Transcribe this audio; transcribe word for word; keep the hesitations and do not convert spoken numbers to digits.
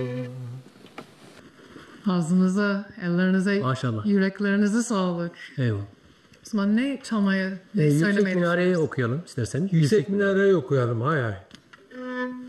Ağzınıza, ellerinize, Maşallah. yüreklerinize sağlık. Eyvallah. O zaman ne çalmaya, E, yüksek söylemeyi minareyi okuyalım istersen. Yüksek minareyi okuyalım. Hay hay.